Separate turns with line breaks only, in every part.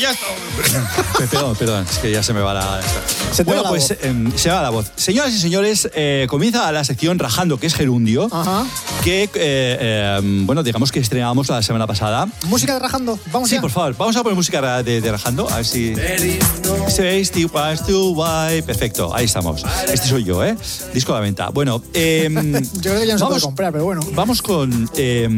ya está. Perdón, es que ya se me va la...
Se me
va la voz. Señoras y señores, comienza la sección Rajando, que es gerundio, que, digamos que estrenábamos la semana pasada.
¿Música de Rajando? Vamos
por favor, vamos a poner música de Rajando, a ver si... Perfecto, ahí estamos. Este soy yo, disco a la venta. Bueno,
yo creo que ya no se puede comprar, pero bueno.
Vamos con...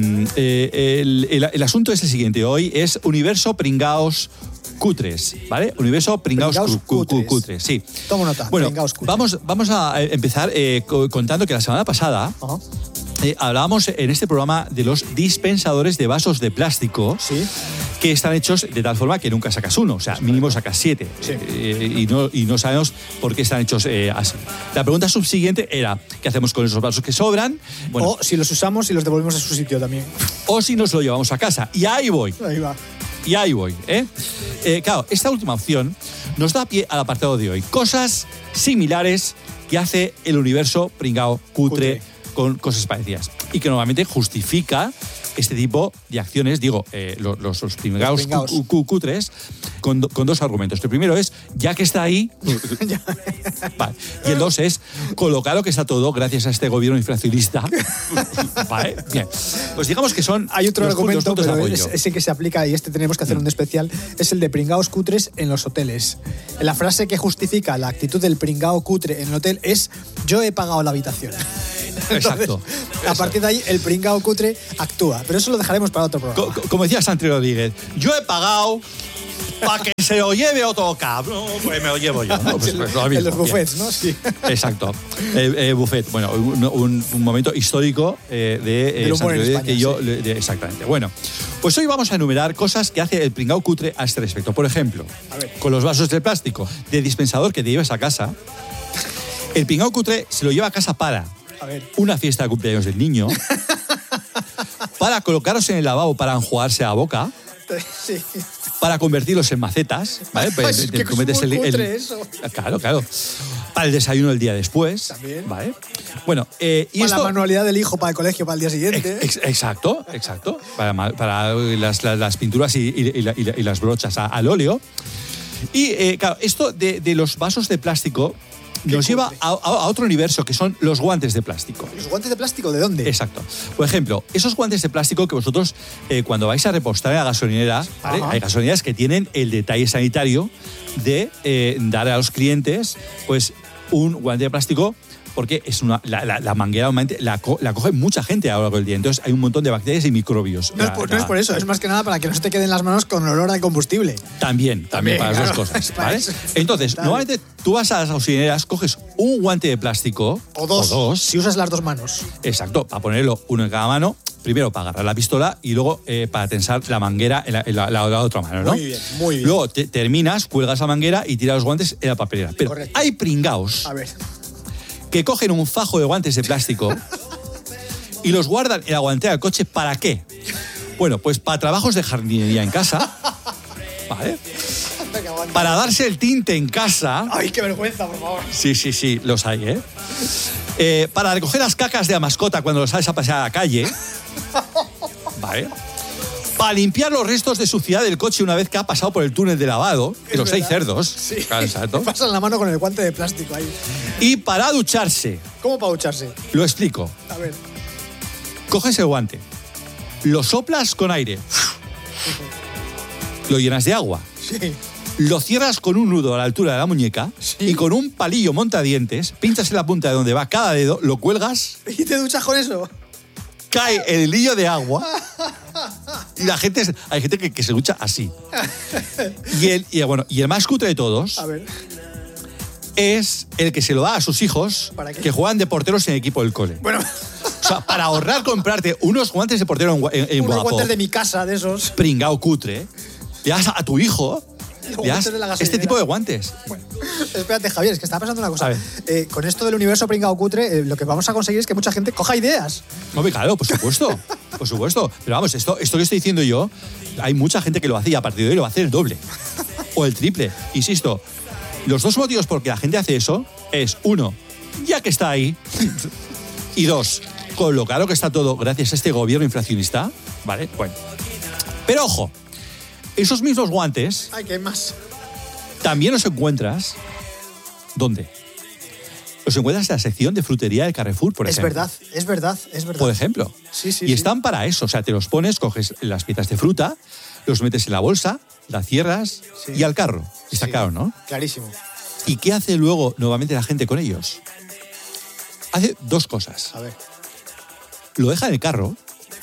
el asunto es el siguiente. Hoy es Universo Pringaos Cutres, ¿vale? Universo Pringaos Cutres, sí.
Tomo nota,
bueno,
Pringaos Cutres.
Vamos a empezar contando que la semana pasada hablábamos en este programa de los dispensadores de vasos de plástico que están hechos de tal forma que nunca sacas uno, o sea, mínimo sacas 7.
Sí.
Y no sabemos por qué están hechos así. La pregunta subsiguiente era, ¿qué hacemos con esos vasos que sobran?
Bueno, o si los usamos y los devolvemos a su sitio también.
O si nos lo llevamos a casa. Y ahí voy.
Ahí va.
Y ahí voy, claro, esta última opción nos da pie al apartado de hoy. Cosas similares que hace el universo pringao cutre con cosas parecidas. Y que normalmente justifica este tipo de acciones, digo, los pringaos cutres, con dos argumentos. El primero es, ya que está ahí... vale. Y el dos es, colocado que está todo gracias a este gobierno inflacionista. Vale, bien. Pues digamos que son...
Hay otro argumento, pero ese que se aplica, y este tenemos que hacer un especial, es el de pringaos cutres en los hoteles. La frase que justifica la actitud del pringao cutre en el hotel es, yo he pagado la habitación.
Exacto.
Entonces, a partir de ahí, el pringao cutre actúa. Pero eso lo dejaremos para otro programa.
Como decía Santi Rodríguez, yo he pagado para que se lo lleve otro cabrón, pues me lo llevo yo. ¿No? Pues,
en los buffets, ¿no? Sí.
Exacto. Buffet. Bueno, un momento histórico de
humor
Santi
en
Rodríguez
España,
que yo... Exactamente. Bueno, pues hoy vamos a enumerar cosas que hace el pringao cutre a este respecto. Por ejemplo, con los vasos de plástico de dispensador que te llevas a casa, el pringao cutre se lo lleva a casa para... una fiesta de cumpleaños del niño, para colocarlos en el lavabo para enjuagarse la boca, para convertirlos en macetas, ¿vale?
Es que es muy cutre eso.
Claro. Para el desayuno del día después,
también.
¿vale? Bueno, y
para
esto...
la manualidad del hijo para el colegio para el día siguiente.
Exacto. Para las pinturas y las brochas al óleo. Y claro, esto de los vasos de plástico nos lleva a otro universo, que son los guantes de plástico.
¿Los guantes de plástico de dónde?
Exacto. Por ejemplo, esos guantes de plástico que vosotros, cuando vais a repostar en la gasolinera, ¿vale? Hay gasolineras que tienen el detalle sanitario de dar a los clientes pues un guante de plástico, porque es la manguera normalmente la coge mucha gente a lo largo del día. Entonces hay un montón de bacterias y microbios.
No es por eso, es más que nada para que no se te queden las manos con olor a combustible.
También para las dos cosas, ¿vale? Entonces, normalmente tú vas a las gasolineras, coges un guante de plástico
o dos, si usas las dos manos.
Exacto, para ponerlo uno en cada mano, primero para agarrar la pistola y luego para tensar la manguera en la otra mano, ¿no?
Muy bien.
Luego terminas, cuelgas la manguera y tiras los guantes en la papelera. Pero
correcto.
Hay pringaos que cogen un fajo de guantes de plástico y los guardan en la guantera del coche. ¿Para qué? Bueno, pues para trabajos de jardinería en casa, ¿vale? Para darse el tinte en casa.
¡Ay, qué vergüenza, por favor!
Sí, los hay, para recoger las cacas de la mascota cuando los sales a pasear a la calle, ¿vale? Para limpiar los restos de suciedad del coche una vez que ha pasado por el túnel de lavado, de los 6 cerdos.
Sí.
Exacto.
Pasan la mano con el guante de plástico ahí.
Y para ducharse.
¿Cómo para ducharse?
Lo explico.
A ver.
Coges el guante, lo soplas con aire, lo llenas de agua, lo cierras con un nudo a la altura de la muñeca y con un palillo montadientes pinchas en la punta de donde va cada dedo, lo cuelgas.
¿Y te duchas con eso?
Cae el hilillo de agua y hay gente que se ducha así. Y el más cutre de todos es el que se lo da a sus hijos que juegan de porteros en el equipo del cole.
Bueno,
o sea, para ahorrar comprarte unos guantes de portero en
unos guantes de mi casa, de esos.
Pringao cutre. Le das a tu hijo este tipo de guantes.
Bueno, espérate, Javier, es que estaba pensando una cosa. Con esto del universo pringao cutre, lo que vamos a conseguir es que mucha gente coja ideas.
No, claro, por supuesto. Pero vamos, esto que estoy diciendo yo, hay mucha gente que lo hace y a partir de hoy lo va a hacer el doble o el triple. Insisto, los dos motivos por que la gente hace eso es, uno, ya que está ahí, y dos, con lo caro que está todo gracias a este gobierno inflacionista, ¿vale? Bueno, pero ojo, Esos mismos guantes
Ay, ¿qué más?
también los encuentras... ¿Dónde? Los encuentras en la sección de frutería del Carrefour, por ejemplo.
Es verdad.
Por ejemplo.
Sí.
Y están para eso. O sea, te los pones, coges las piezas de fruta, los metes en la bolsa, la cierras y al carro. Está claro, ¿no?
Clarísimo.
¿Y qué hace luego nuevamente la gente con ellos? Hace dos cosas.
A ver.
Lo deja en el carro.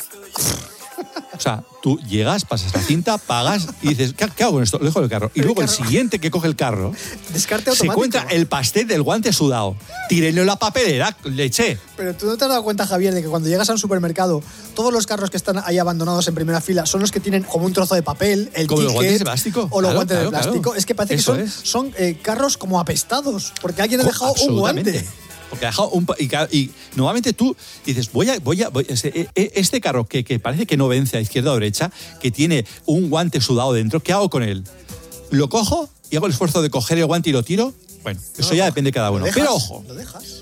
O sea, tú llegas, pasas la cinta, pagas y dices, ¿qué hago con esto? Lo dejo en el carro. Y luego el siguiente que coge el carro
Descarte
se
automático.
encuentra el pastel del guante sudado. Tírenlo en la papelera, le eché.
Pero tú no te has dado cuenta, Javier, de que cuando llegas a un supermercado, todos los carros que están ahí abandonados en primera fila son los que tienen como un trozo de papel, el
como
ticket,
los guantes de plástico.
o los
Claro,
guantes de
claro,
plástico.
claro.
Es que parece
Eso
que son carros como apestados, porque alguien ha dejado un guante.
Porque ha dejado y normalmente tú dices, este carro que parece que no vence a izquierda o derecha, que tiene un guante sudado dentro, ¿qué hago con él? ¿Lo cojo y hago el esfuerzo de coger el guante y lo tiro? Bueno, eso ya depende de cada uno. Pero ojo,
lo dejas.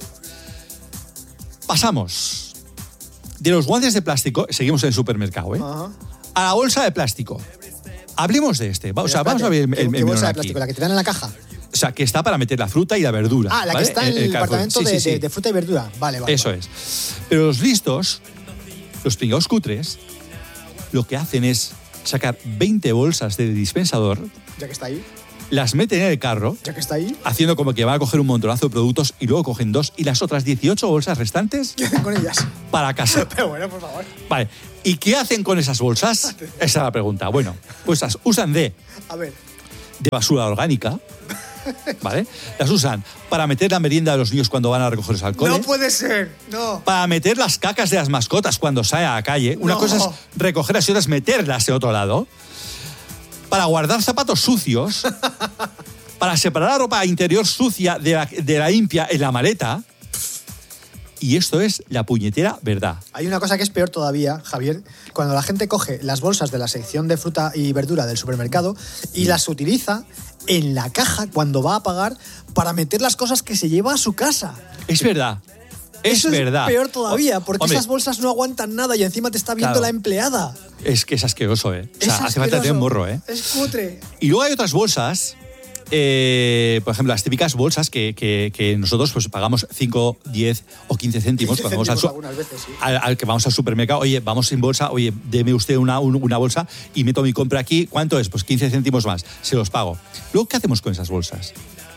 Pasamos de los guantes de plástico, seguimos en el supermercado,
Ajá.
a la bolsa de plástico. Hablemos de este. Vamos a ver
¿Qué bolsa de
aquí.
plástico? ¿La que te dan en la caja?
O sea, que está para meter la fruta y la verdura.
Ah, la
¿vale?
que está en el departamento
sí.
de fruta y verdura. Vale.
Eso es. Pero los listos, los pringados cutres, lo que hacen es sacar 20 bolsas de dispensador,
Ya que está ahí.
las meten en el carro,
Ya que está ahí.
haciendo como que van a coger un montonazo de productos y luego cogen 2 y las otras 18 bolsas restantes
¿Qué hacen con ellas?
para casa.
Pero bueno, por favor.
Vale. ¿Y qué hacen con esas bolsas? Esa es la pregunta. Bueno, pues las usan de
A ver.
basura orgánica, ¿vale? Las usan para meter la merienda de los niños cuando van a recoger al cole.
No puede ser. No.
Para meter las cacas de las mascotas cuando sale a la calle. Una
No.
cosa es recogerlas y otra es meterlas en otro lado. Para guardar zapatos sucios. Para separar la ropa interior sucia de la limpia en la maleta. Y esto es la puñetera verdad.
Hay una cosa que es peor todavía, Javier. Cuando la gente coge las bolsas de la sección de fruta y verdura del supermercado y las utiliza en la caja cuando va a pagar para meter las cosas que se lleva a su casa.
Es verdad. Es verdad.
Es peor todavía, porque
Hombre,
esas bolsas no aguantan nada y encima te está viendo
claro.
la empleada.
Es que es asqueroso, ¿eh? O sea,
Es
hace falta tener
asqueroso.
morro, ¿eh?
Es cutre.
Y luego hay otras bolsas, por ejemplo, las típicas bolsas que nosotros pues pagamos 5, 10 o 15 céntimos cuando vamos
algunas veces, sí.
al que vamos al supermercado. Oye, vamos sin bolsa, oye, deme usted una bolsa y meto mi compra aquí. ¿Cuánto es? Pues 15 céntimos más, se los pago. Luego, ¿qué hacemos con esas bolsas?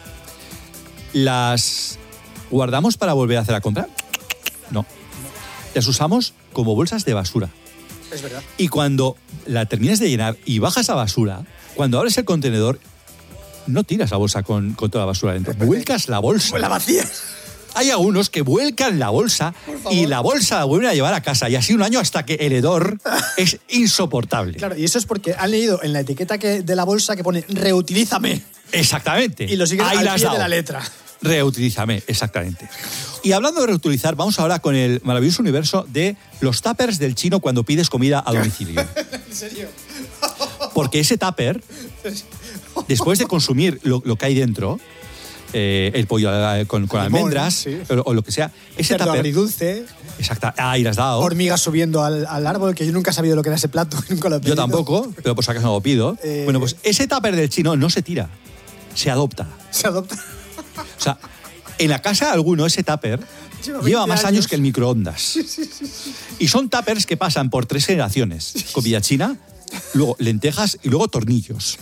¿Las guardamos para volver a hacer la compra? No. Las usamos como bolsas de basura.
Es verdad.
Y cuando la termines de llenar y bajas a basura, cuando abres el contenedor, no tiras la bolsa con toda la basura dentro. Vuelcas la bolsa.
Pues la vacía.
Hay algunos que vuelcan la bolsa y la bolsa la vuelven a llevar a casa. Y así un año hasta que el hedor es insoportable.
Claro, y eso es porque han leído en la etiqueta de la bolsa que pone reutilízame.
Exactamente.
Y lo siguen
Ahí
al
la has
pie de
dado.
la letra.
Reutilízame, exactamente. Y hablando de reutilizar, vamos ahora con el maravilloso universo de los tuppers del chino cuando pides comida a domicilio.
¿En serio?
Porque ese tupper, después de consumir lo que hay dentro, el pollo con
Limón,
almendras
sí.
o lo que sea, ese
Cerdo
tupper...
agridulce,
Exacto, ahí las has dado.
hormigas subiendo al árbol, que yo nunca he sabido lo que era ese plato. Nunca lo he
Yo
pedido.
tampoco, pero por si acaso no lo pido. Bueno, pues ese tupper del chino no se tira, se adopta.
Se adopta.
O sea, en la casa de alguno ese tupper lleva más años que el microondas. Y son tuppers que pasan por 3 generaciones. Comida china, luego lentejas y luego tornillos.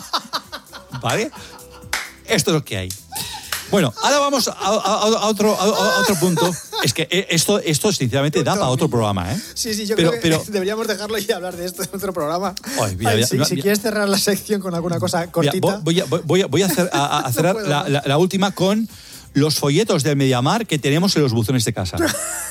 ¿Vale? Esto es lo que hay. Bueno, ahora vamos a otro punto. Es que esto sinceramente da para otro programa, ¿eh?
Sí, yo creo que deberíamos dejarlo y hablar de esto en otro programa. Si quieres cerrar la sección con alguna cosa cortita.
Voy a cerrar la última con los folletos del MediaMarkt que tenemos en los buzones de casa.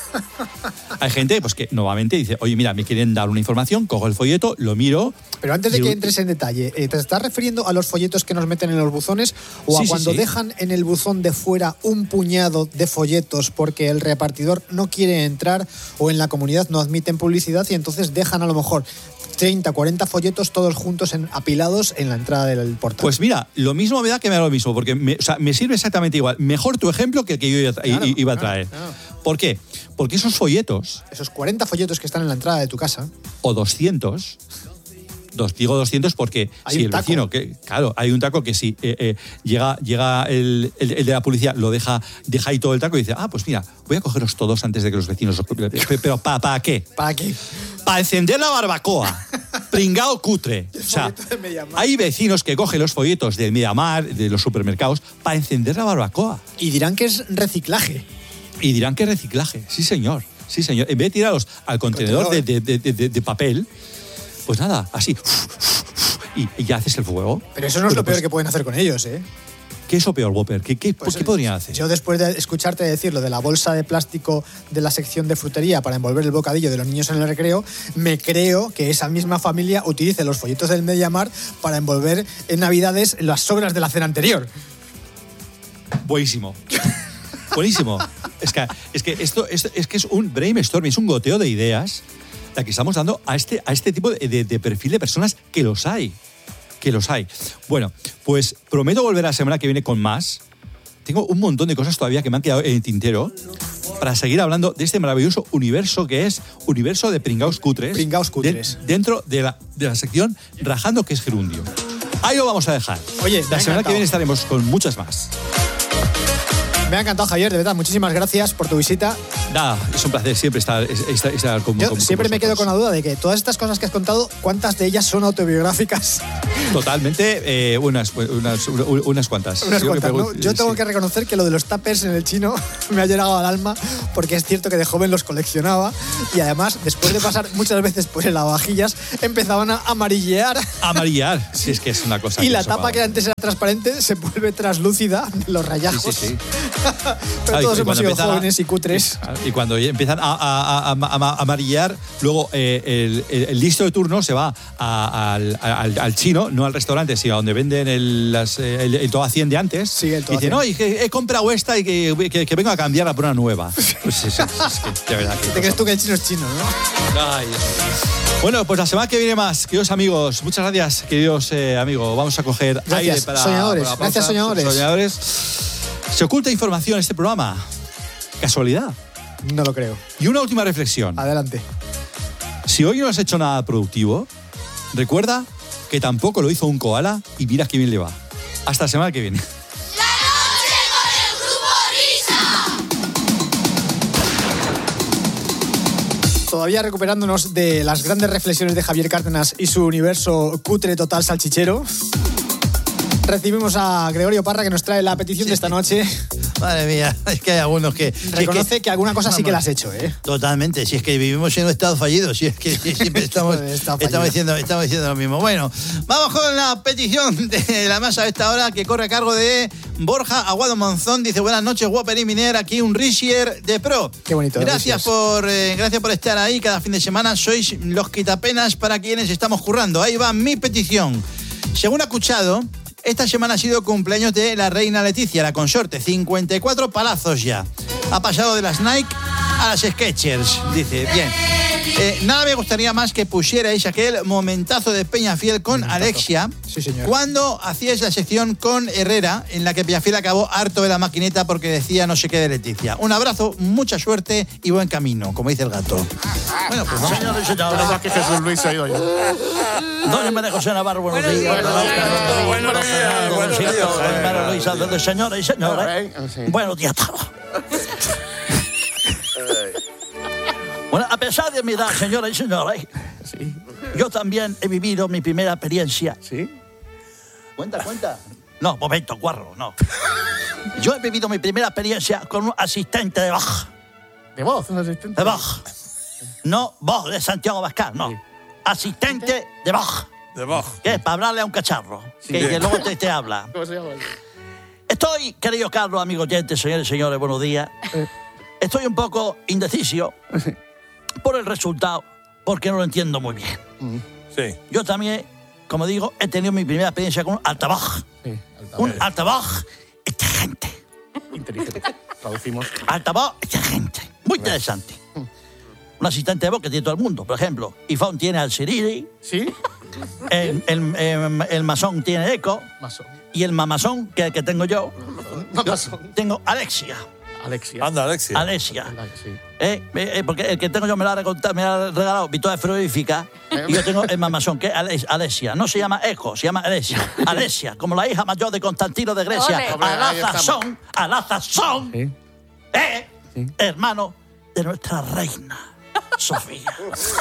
Hay gente pues, que nuevamente dice, oye, mira, me quieren dar una información, cojo el folleto, lo miro...
Pero antes de que entres en detalle, ¿te estás refiriendo a los folletos que nos meten en los buzones o a cuando dejan en el buzón de fuera un puñado de folletos porque el repartidor no quiere entrar o en la comunidad no admiten publicidad y entonces dejan a lo mejor 30, 40 folletos todos juntos apilados en la entrada del portal?
Pues mira, lo mismo me da que me da lo mismo, porque me sirve exactamente igual. Mejor tu ejemplo que el que yo iba a traer.
Claro.
¿Por qué? Porque esos folletos...
Esos 40 folletos que están en la entrada de tu casa...
O 200 Digo 200 porque si el vecino, claro, hay un taco que si llega el de la policía, lo deja ahí todo el taco y dice, pues mira, voy a cogerlos todos antes de que los vecinos... Pero ¿para qué?
¿Para qué?
Para encender la barbacoa. Pringao cutre. O sea, hay vecinos que cogen los folletos del Mediamar, de los supermercados, para encender la barbacoa.
Y dirán que es reciclaje.
Sí, señor. Sí, señor. En vez de tirarlos al contenedor de papel, pues nada, así. Y ya haces el fuego.
Pero eso no es lo peor que pueden hacer con ellos, ¿eh?
¿Qué es lo peor, Whopper? ¿Qué podrían hacer?
Yo, después de escucharte decir lo de la bolsa de plástico de la sección de frutería para envolver el bocadillo de los niños en el recreo, me creo que esa misma familia utilice los folletos del Mediamar para envolver en Navidades las sobras de la cena anterior.
Buenísimo. Buenísimo. Es que esto es un brainstorming, es un goteo de ideas la que estamos dando a este tipo de perfil de personas que los hay. Bueno, pues prometo volver la semana que viene con más. Tengo un montón de cosas todavía que me han quedado en el tintero para seguir hablando de este maravilloso universo que es universo de pringaos cutres. Dentro de la sección Rajando, que es gerundio. Ahí lo vamos a dejar.
Oye,
la semana que viene estaremos con muchas más.
Me ha encantado, Javier, de verdad. Muchísimas gracias por tu visita.
Nada, es un placer siempre estar con
Yo siempre me quedo con la duda de que todas estas cosas que has contado, ¿cuántas de ellas son autobiográficas?
Totalmente, unas cuantas.
¿No? Yo tengo que reconocer que lo de los tuppers en el chino me ha llegado al alma, porque es cierto que de joven los coleccionaba y además, después de pasar muchas veces por el lavavajillas, empezaban a amarillear.
Amarillar, sí, es que es una cosa.
Y la tapa que antes era transparente se vuelve translúcida de los rayajos.
Sí.
Pero todos hemos sido jóvenes y cutres.
Y cuando empiezan a amarillar, luego el listo de turno se va al chino, no al restaurante, sino a donde venden el todo a 100 de antes.
Sí, el todo
y dice, no, y que he comprado esta y que vengo a cambiarla por una nueva. Pues es que, de verdad.
¿Te crees tú que el chino es chino, no?
Ay, bueno, pues la semana que viene más, queridos amigos. Muchas gracias, queridos amigos. Vamos a coger aire para
soñadores.
Para
gracias, soñadores.
¿Se oculta información en este programa? ¿Casualidad?
No lo creo.
Y una última reflexión.
Adelante.
Si hoy no has hecho nada productivo, recuerda que tampoco lo hizo un koala y mira qué bien le va. Hasta la semana que viene.
¡La noche con el Grupo Risa!
Todavía recuperándonos de las grandes reflexiones de Javier Cárdenas y su universo cutre total salchichero, recibimos a Gregorio Parra, que nos trae la petición de esta noche.
Madre mía, es que hay algunos que...
Reconoce que alguna cosa sí que la has hecho, ¿eh?
Totalmente, si es que vivimos en un estado fallido, si es que siempre estamos diciendo lo mismo. Bueno, vamos con la petición de la masa a esta hora, que corre a cargo de Borja Aguado Monzón. Dice, buenas noches, Whopper y Miner, aquí un Rishier de Pro.
Qué bonito.
Gracias por estar ahí cada fin de semana. Sois los quitapenas para quienes estamos currando. Ahí va mi petición. Según ha escuchado, esta semana ha sido cumpleaños de la reina Leticia, la consorte. 54 palazos ya. Ha pasado de las Nike a las Skechers. Dice, bien. Nada me gustaría más que pusierais aquel momentazo de Peñafiel con Alexia.
Sí, señor.
Cuando hacíais la sección con Herrera, en la que Peñafiel acabó harto de la maquineta porque decía no sé qué de Leticia. Un abrazo, mucha suerte y buen camino, como dice el gato. Bueno, pues vamos.
Señores y señores, aquí Jesús Luis se ha ido yo.
Doña María José Navarro, buenos días. Buenos días. Señoras y señores. Buenos días a todos. Bueno, a pesar de mi edad, señoras y señores,
Sí.
yo también he vivido mi primera experiencia.
¿Sí?
Cuenta. No, momento, guarro, no. Yo he vivido mi primera experiencia con un asistente de Bach.
¿De voz? ¿Un asistente?
De Bach. No Bach de Santiago Abascal, no.
Sí.
Asistente de Bach.
De voz.
¿Qué es? Para hablarle a un cacharro.
Sí.
Que luego te habla.
¿Cómo se llama?
Estoy, querido Carlos, amigos oyentes, señores y señores, buenos días. Estoy un poco indeciso por el resultado, porque no lo entiendo muy bien.
Sí.
Yo también, como digo, he tenido mi primera experiencia con un altavoz.
Sí.
Un altavoz exigente.
Inteligente. Traducimos.
Altavoz exigente. Muy interesante. Un asistente de voz que tiene todo el mundo. Por ejemplo, iPhone tiene al Siri,
¿Sí?
el masón tiene Echo,
Maso.
y el mamazón que tengo yo,
Maso.
tengo Alexia.
Alexia.
Anda, Alexia.
Alexia.
Sí.
Porque el que tengo yo me lo ha regalado Victoria Frigorífica y yo tengo el mamazón, que es Alexia. No se llama Eco, se llama Alexia. Alexia, como la hija mayor de Constantino de Grecia. Alazazón.
Sí.
Hermano de nuestra reina, Sofía.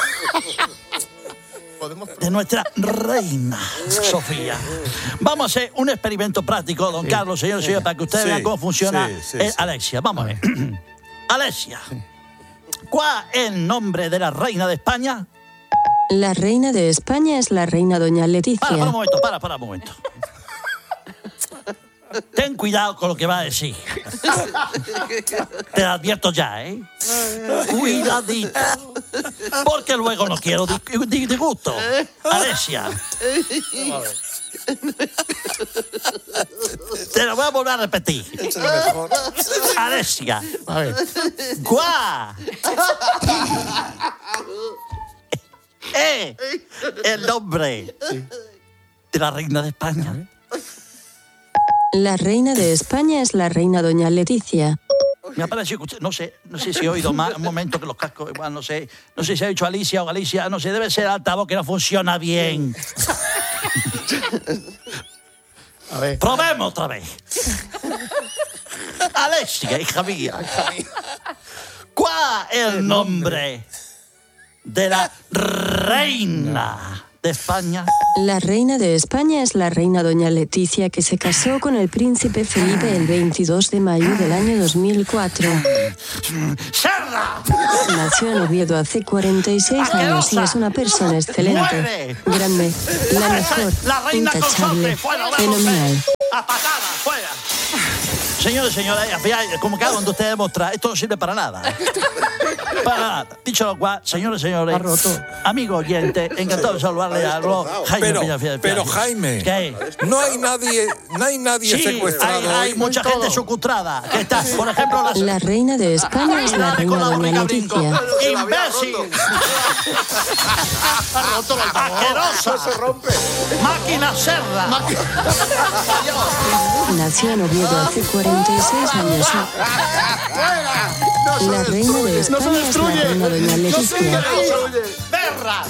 De nuestra reina, Sofía. Vamos a hacer un experimento práctico, don Carlos, señor, para que ustedes vean cómo funciona Alexia. Vamos a ver. Alexia, ¿cuál es el nombre de la reina de España?
La reina de España es la reina doña Leticia.
Para un momento. Ten cuidado con lo que va a decir. Te lo advierto ya, ¿eh? Cuidadito. Porque luego no quiero disgusto. Alexia. Te lo voy a volver a repetir. Alexia.
A ver.
¡Guau! El nombre de la reina de España.
La reina de España es la reina doña Leticia.
Me ha parecido, no sé si he oído más un momento que los cascos, igual no sé si ha dicho Alicia o Galicia, no sé, debe ser el altavoz que no funciona bien.
A ver.
Probemos otra vez. Alexia, hija mía. ¿Cuál es el nombre de la reina de España?
La reina de España es la reina doña Leticia, que se casó con el príncipe Felipe el 22 de mayo del año 2004.
¡Serra!
Nació en Oviedo hace 46 años y es una persona excelente,
¡Muere!
grande, la mejor,
La reina
intachable,
consorte, fuera,
fenomenal.
¡A patada, fuera! Señores, señoras, como que donde ustedes demuestran, esto no sirve para nada. Para nada. Dicho lo cual, señores, amigo oyente, encantado de saludarle a Jaime.
Pero Jaime,
¿qué?
no hay nadie
Sí,
secuestrado
hay
hoy.
mucha gente secuestrada. Que está, por ejemplo,
La reina de España es la reina doña Leticia.
¡Imbécil! ¡Asqueroso!
Se rompe.
¡Máquina cerda!
Nació en Oviedo hace 46 años. La reina de España es la reina doña Leticia.
¡Perra!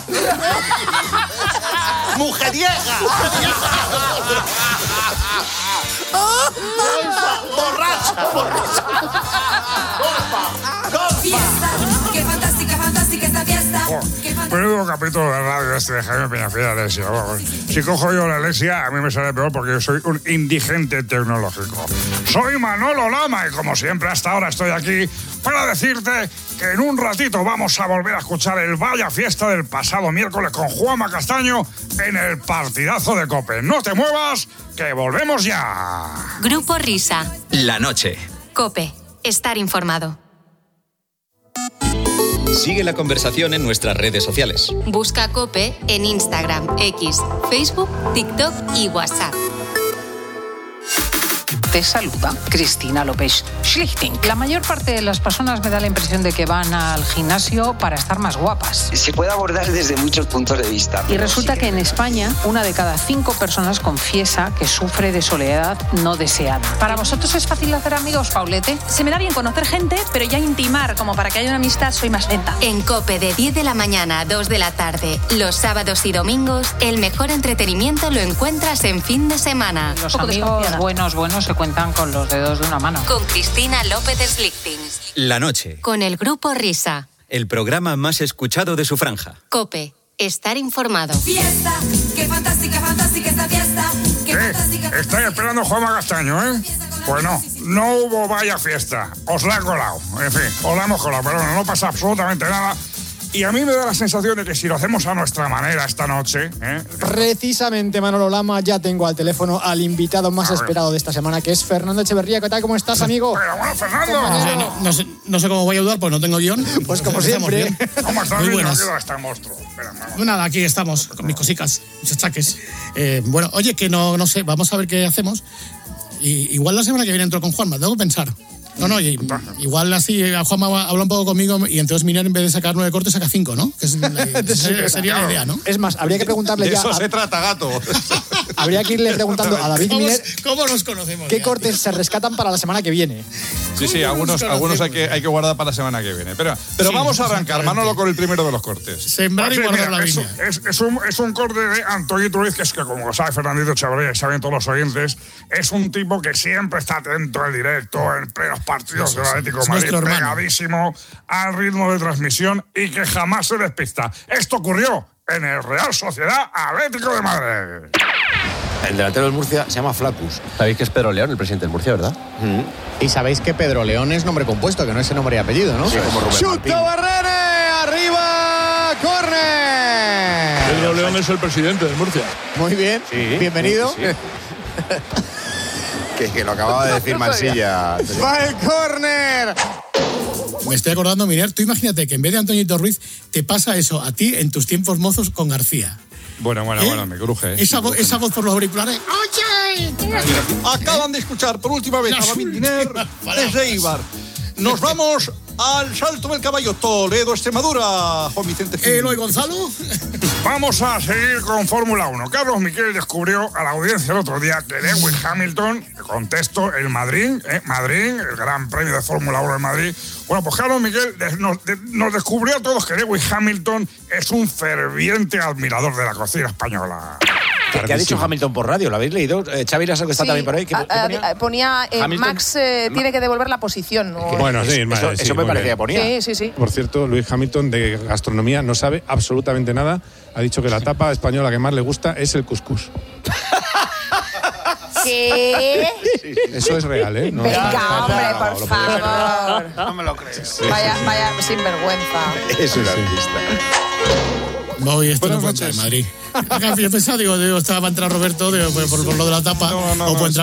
¡Mujeriega! ¡Borracha!
Fiesta, qué fantástica, fantástica esta fiesta.
Menudo capítulo de radio este de Jaime Peñafiel y Alexia. Si cojo yo la Alexia, a mí me sale peor porque yo soy un indigente tecnológico. Soy Manolo Lama y como siempre hasta ahora estoy aquí para decirte que en un ratito vamos a volver a escuchar el Vaya Fiesta del pasado miércoles con Juanma Castaño en el partidazo de COPE. No te muevas, que volvemos ya.
Grupo Risa.
La noche.
COPE. Estar informado.
Sigue la conversación en nuestras redes sociales.
Busca COPE en Instagram, X, Facebook, TikTok y WhatsApp.
Te saluda Cristina López Schlichting. La mayor parte de las personas me da la impresión de que van al gimnasio para estar más guapas.
Se puede abordar desde muchos puntos de vista.
Y resulta que en España, 1 de cada 5 personas confiesa que sufre de soledad no deseada. ¿Para vosotros es fácil hacer amigos, Paulete?
Se me da bien conocer gente, pero ya intimar, como para que haya una amistad, soy más lenta.
En COPE de 10 de la mañana a 2 de la tarde, los sábados y domingos, el mejor entretenimiento lo encuentras en fin de semana.
Los amigos buenos se cuentan con los dedos de una mano.
Con Cristina López Schlichting.
La noche.
Con el Grupo Risa.
El programa más escuchado de su franja.
COPE. Estar informado.
Fiesta, qué fantástica, fantástica esta fiesta. Qué fantástica.
Estoy esperando a Juanma Castaño, ¿eh? Pues no hubo Vaya Fiesta. Os la he colado. En fin, os la hemos colado, pero bueno, no pasa absolutamente nada. Y a mí me da la sensación de que si lo hacemos a nuestra manera esta noche...
Precisamente, Manolo Lama, ya tengo al teléfono al invitado más esperado de esta semana, que es Fernando Echeverría. ¿Qué tal? ¿Cómo estás, amigo?
Pero bueno, Fernando.
No sé cómo voy a ayudar, pues no tengo guión.
Pues como siempre.
¿Cómo estás?
Muy buenas.
Está el monstruo. Espera,
Pues nada, aquí estamos con mis cosicas, mis achaques. Bueno, oye, que no sé, vamos a ver qué hacemos. Igual la semana que viene entro con Juanma, tengo que pensar. Igual así Juanma habla un poco conmigo y entonces Miner en vez de sacar 9 cortes saca 5, ¿no? Que sería la idea, ¿no?
Es más, habría que preguntarle
de
ya...
eso se trata, gato.
Habría que irle preguntando a David Miner...
¿Cómo nos conocemos?
¿Qué cortes se rescatan para la semana que viene?
Sí, algunos hay que guardar para la semana que viene. Pero vamos a arrancar, Manolo, con el primero de los cortes.
Sembrar y guardar la viña.
Es un corte de Antoñito Ruiz, que es que, como lo sabe Fernandito Chavarría y saben todos los oyentes, es un tipo que siempre está atento al directo, en plenos partidos del Atlético de Madrid, pegadísimo al ritmo de transmisión y que jamás se despista. Esto ocurrió en el Real Sociedad Atlético de Madrid.
El delantero del Murcia se llama Flacus. Sabéis que es Pedro León, el presidente del Murcia, ¿verdad?
Y sabéis que Pedro León es nombre compuesto, que no es el nombre y apellido, ¿no?
Sí, como Rubén Martín.
¡Chuta Barrere! ¡Arriba! ¡Córner!
Pedro León es el presidente del Murcia.
Muy bien,
Sí,
bienvenido.
sí. que lo acababa de decir Mansilla.
¡Va el córner!
Me estoy acordando, Miguel, tú imagínate que en vez de Antoñito Ruiz te pasa eso a ti en tus tiempos mozos con García.
Bueno, me cruje.
Esa voz por los auriculares. ¡Oye!
Acaban de escuchar por última vez a David Diner desde Eibar. Nos vamos al Salto del Caballo, Toledo, Extremadura. Juan Vicente Gil.
Eloy Gonzalo.
Vamos a seguir con Fórmula 1. Carlos Miquel descubrió a la audiencia el otro día que Lewis Hamilton, contesto, el Madrid, el Gran Premio de Fórmula 1 en Madrid. Bueno, pues Carlos Miquel nos descubrió a todos que Lewis Hamilton es un ferviente admirador de la cocina española.
¿Qué ha dicho Hamilton por radio? ¿Lo habéis leído? Xavi Lasso, que está también por ahí. ¿Qué
ponía Max tiene que devolver la posición. ¿No?
Bueno, sí,
eso me parecía, ponía.
Sí.
Por cierto, Lewis Hamilton de gastronomía no sabe absolutamente nada. Ha dicho que la tapa española que más le gusta es el cuscús.
¿Qué?
Eso es real, ¿eh? No,
venga, hombre, por favor.
No me lo crees.
Vaya sinvergüenza.
Es un artista.
No, y esto no puede entrar en Madrid. Yo pensaba, digo, estaba para entrar Roberto por lo de la tapa. O puede entrar